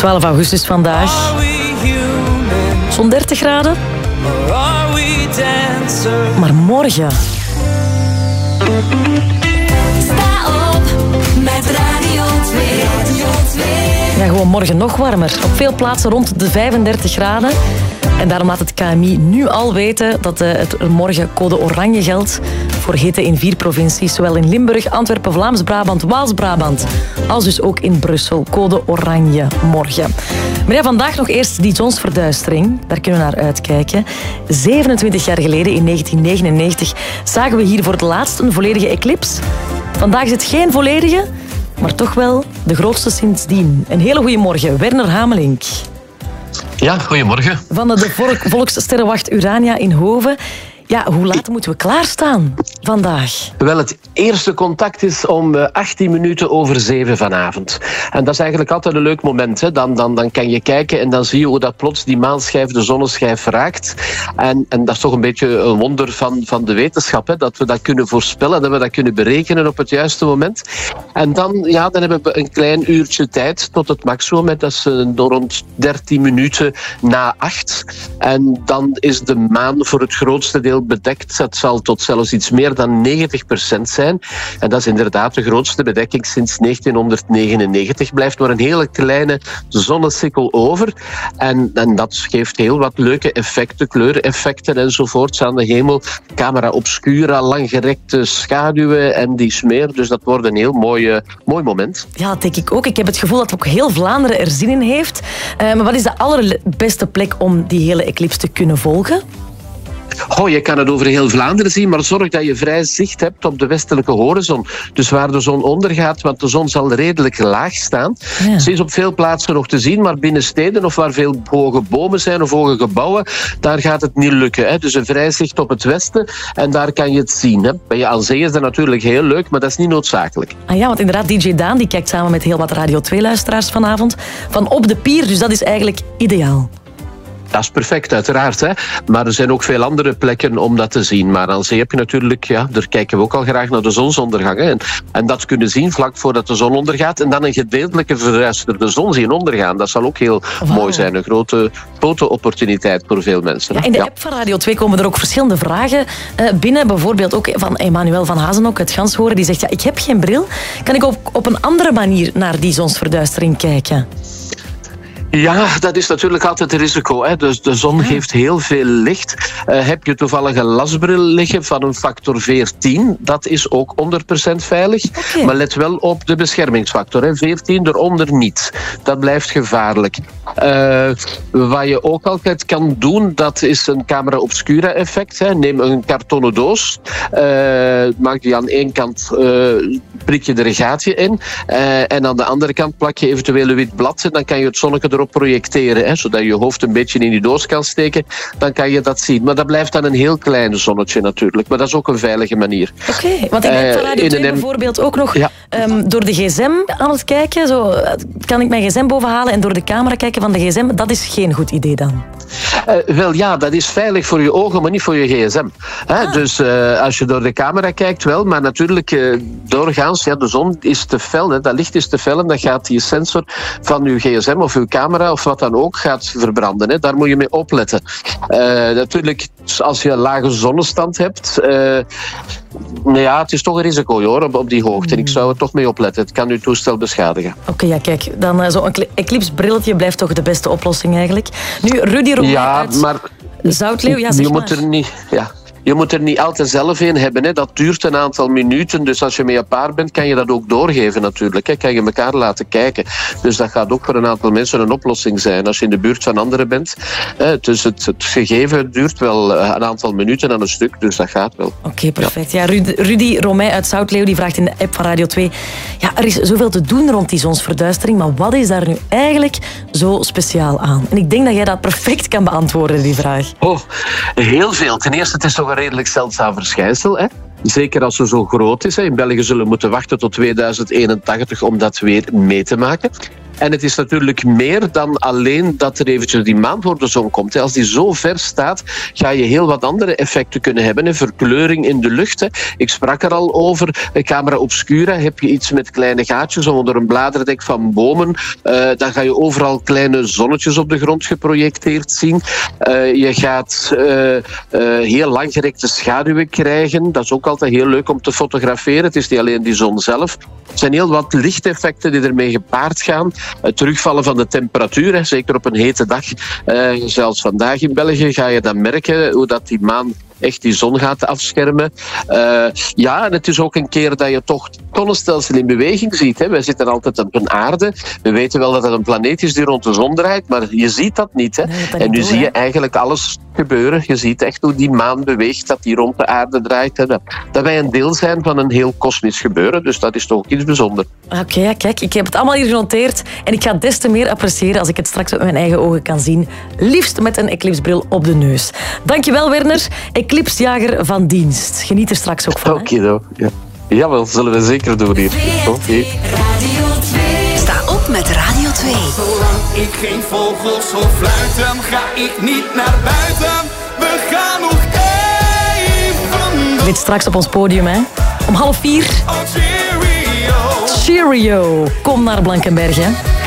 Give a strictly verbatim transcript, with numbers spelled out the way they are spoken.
twaalf augustus vandaag. Zo'n dertig graden. Maar morgen... Sta op met Radio twee. Radio twee. Ja, gewoon morgen nog warmer. Op veel plaatsen rond de vijfendertig graden. En daarom laat het K M I nu al weten dat uh, het morgen code oranje geldt voor hitte in vier provincies. Zowel in Limburg, Antwerpen, Vlaams-Brabant, Waals-Brabant. Als dus ook in Brussel. Code oranje morgen. Maar ja, vandaag nog eerst die zonsverduistering. Daar kunnen we naar uitkijken. zevenentwintig jaar geleden, in negentien negenennegentig, zagen we hier voor het laatst een volledige eclips. Vandaag is het geen volledige, maar toch wel de grootste sindsdien. Een hele goede morgen, Werner Hamelink. Ja, goedemorgen. Van de volk, Volkssterrenwacht Urania in Hoven. Ja, hoe laat moeten we klaarstaan vandaag? Wel, het eerste contact is om achttien minuten over zeven vanavond. En dat is eigenlijk altijd een leuk moment. Hè. Dan, dan, dan kan je kijken en dan zie je hoe dat plots die maanschijf de zonneschijf raakt. En, en dat is toch een beetje een wonder van, van de wetenschap. Hè, dat we dat kunnen voorspellen, dat we dat kunnen berekenen op het juiste moment. En dan, ja, dan hebben we een klein uurtje tijd tot het maximum. Dat is rond dertien minuten na acht. En dan is de maan voor het grootste deel bedekt. Het zal tot zelfs iets meer dan negentig procent zijn. En dat is inderdaad de grootste bedekking sinds negentienhonderdnegenennegentig. Blijft maar een hele kleine zonnesikkel over. En, en dat geeft heel wat leuke effecten, kleureffecten enzovoorts aan de hemel. Camera obscura, langgerekte schaduwen en die smeer. Dus dat wordt een heel mooi, uh, mooi moment. Ja, dat denk ik ook. Ik heb het gevoel dat ook heel Vlaanderen er zin in heeft. Uh, maar wat is de allerbeste plek om die hele eclipse te kunnen volgen? Oh, je kan het over heel Vlaanderen zien, maar zorg dat je vrij zicht hebt op de westelijke horizon. Dus waar de zon ondergaat, want de zon zal redelijk laag staan. Ja. Ze is op veel plaatsen nog te zien, maar binnen steden of waar veel hoge bomen zijn of hoge gebouwen, daar gaat het niet lukken. Hè. Dus een vrij zicht op het westen en daar kan je het zien. Hè. Bij je aan zee is dat natuurlijk heel leuk, maar dat is niet noodzakelijk. Ah ja, want inderdaad, D J Daan die kijkt samen met heel wat Radio twee-luisteraars vanavond van op de pier, dus dat is eigenlijk ideaal. Dat is perfect, uiteraard. Hè. Maar er zijn ook veel andere plekken om dat te zien. Maar aan zee heb je natuurlijk, ja, daar kijken we ook al graag naar de zonsondergang. Hè. En, en dat kunnen zien vlak voordat de zon ondergaat. En dan een gedeeltelijke verduisterde zon zien ondergaan. Dat zal ook heel wow. mooi zijn. Een grote foto-opportuniteit voor veel mensen. Ja, in de ja. app van Radio twee komen er ook verschillende vragen uh, binnen. Bijvoorbeeld ook van Emmanuel van Hazenok uit Ganshoren. Die zegt, ja, ik heb geen bril. Kan ik op, op een andere manier naar die zonsverduistering kijken? Ja, dat is natuurlijk altijd een risico. Hè. Dus de zon geeft heel veel licht. Uh, heb je toevallig een lasbril liggen van een factor veertien, dat is ook honderd procent veilig. Okay. Maar let wel op de beschermingsfactor. Hè. veertien, eronder niet. Dat blijft gevaarlijk. Uh, wat je ook altijd kan doen, dat is een camera obscura effect. Hè. Neem een kartonnen doos. Uh, maak die aan één kant, uh, prik je er een gaatje in. Uh, en aan de andere kant plak je eventueel een wit blad. En dan kan je het zonnetje erop projecteren, hè, zodat je je hoofd een beetje in die doos kan steken, dan kan je dat zien. Maar dat blijft dan een heel klein zonnetje natuurlijk. Maar dat is ook een veilige manier. Oké, okay, want ik ben van Radio twee bijvoorbeeld ook nog ja. um, door de gsm aan het kijken. Zo kan ik mijn gsm bovenhalen en door de camera kijken van de gsm. Dat is geen goed idee dan. Uh, wel ja, dat is veilig voor je ogen, maar niet voor je gsm. Hè? Ah. Dus uh, als je door de camera kijkt wel, maar natuurlijk uh, doorgaans, ja, de zon is te fel, hè? Dat licht is te fel en dan gaat die sensor van je gsm of je camera of wat dan ook gaat verbranden. Hè? Daar moet je mee opletten. Uh, natuurlijk, als je een lage zonnestand hebt, uh, ja, het is toch een risico hoor, op, op die hoogte. En ik zou er toch mee opletten. Het kan je toestel beschadigen. Oké, okay, ja, kijk, dan uh, zo'n eclipse-brilletje blijft toch de beste oplossing eigenlijk. Nu, Rudy Romijn ja, uit maar Zoutleeuw, ja, zeg je moet maar. er niet... Ja. Je moet er niet altijd zelf een hebben. Hè. Dat duurt een aantal minuten. Dus als je met je paar bent, kan je dat ook doorgeven natuurlijk. Hè. Kan je elkaar laten kijken. Dus dat gaat ook voor een aantal mensen een oplossing zijn. Als je in de buurt van anderen bent. Hè. Dus het, het gegeven duurt wel een aantal minuten aan een stuk. Dus dat gaat wel. Oké, okay, perfect. Ja. Ja, Rudy, Rudy Romijn uit Zoutleeuw die vraagt in de app van Radio twee. Ja, er is zoveel te doen rond die zonsverduistering. Maar wat is daar nu eigenlijk zo speciaal aan? En ik denk dat jij dat perfect kan beantwoorden, die vraag. Oh, heel veel. Ten eerste, het is toch een redelijk zeldzaam verschijnsel. Hè? Zeker als ze zo groot is. Hè. In België zullen we moeten wachten tot tweeduizend eenentachtig om dat weer mee te maken. En het is natuurlijk meer dan alleen dat er eventjes die maan voor de zon komt. Als die zo ver staat, ga je heel wat andere effecten kunnen hebben. Een verkleuring in de lucht. Hè. Ik sprak er al over. Een camera obscura, heb je iets met kleine gaatjes onder een bladerdek van bomen. Uh, dan ga je overal kleine zonnetjes op de grond geprojecteerd zien. Uh, je gaat uh, uh, heel langgerekte schaduwen krijgen. Dat is ook altijd heel leuk om te fotograferen. Het is niet alleen die zon zelf. Er zijn heel wat lichteffecten die ermee gepaard gaan. Het terugvallen van de temperatuur, hè, zeker op een hete dag. Uh, zelfs vandaag in België ga je dan merken hoe dat die maan echt die zon gaat afschermen. Uh, ja, en het is ook een keer dat je toch het zonnestelsel in beweging ziet. Hè. Wij zitten altijd op een aarde. We weten wel dat het een planeet is die rond de zon draait, maar je ziet dat niet. Hè. Nee, dat en nu doen, zie je eigenlijk alles gebeuren. Je ziet echt hoe die maan beweegt, dat die rond de aarde draait. Hè. Dat, dat wij een deel zijn van een heel kosmisch gebeuren. Dus dat is toch iets bijzonders. Oké, okay, ja, kijk, ik heb het allemaal hier genoteerd. En ik ga het des te meer appreciëren als ik het straks met mijn eigen ogen kan zien. Liefst met een eclipsebril op de neus. Dankjewel, Werner. Eclipsjager van dienst. Geniet er straks ook van. Oké, okay, ja. Jawel, zullen we zeker doen hier. Oké. Okay. Sta op met Radio twee. Zolang ik geen vogels hoor fluiten, ga ik niet naar buiten. We gaan nog even. Dit straks op ons podium, hè. Om half vier. Oh, cheerio. Cheerio. Kom naar Blankenberg, hè.